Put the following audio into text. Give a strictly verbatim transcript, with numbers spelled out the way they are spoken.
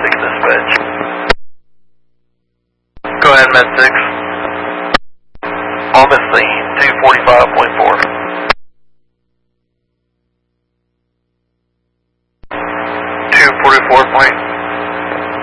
six dispatch. Go ahead, Med six. On the scene, two forty-five point four. two forty-four point